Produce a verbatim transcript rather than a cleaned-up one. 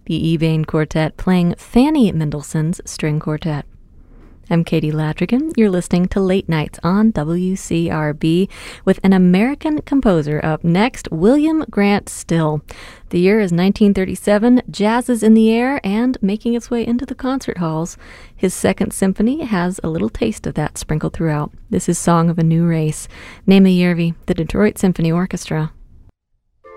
the Evain Quartet playing Fanny Mendelssohn's String Quartet. I'm Katie Ladrigan. You're listening to Late Nights on W C R B with an American composer up next, William Grant Still. The year is nineteen thirty-seven, jazz is in the air and making its way into the concert halls. His second symphony has a little taste of that sprinkled throughout. This is Song of a New Race. Naima Järvi, the Detroit Symphony Orchestra.